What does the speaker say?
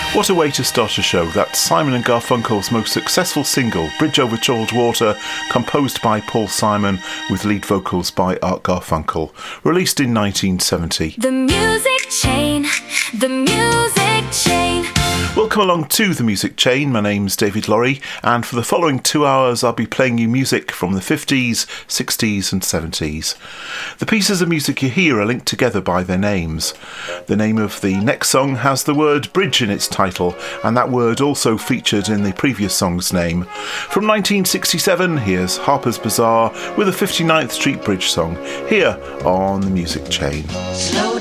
What a way to start a show. That's Simon and Garfunkel's most successful single, Bridge Over Troubled Water, composed by Paul Simon with lead vocals by Art Garfunkel, released in 1970. The Music Chain, the Music Chain. Welcome along to The Music Chain. My name's David Lorry, and for the following 2 hours I'll be playing you music from the 50s, 60s and 70s. The pieces of music you hear are linked together by their names. The name of the next song has the word bridge in its title, and that word also featured in the previous song's name. From 1967, here's Harper's Bazaar with a 59th Street Bridge song, here on The Music Chain. Slow